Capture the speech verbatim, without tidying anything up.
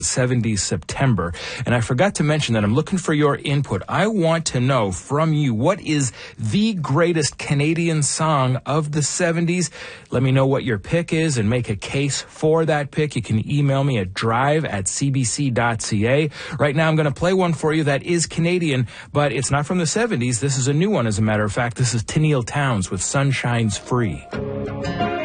seventies September. And I forgot to mention that I'm looking for your input. I want to know from you, what is the greatest Canadian song of the seventies? Let me know what your pick is and make a case for that pick. You can email me at drive at c b c dot c a. Right now I'm going to play one for you that is Canadian, but it's not from the seventies. This is a new one, as a matter of fact. This is Tenille Townes with Sunshine's Free.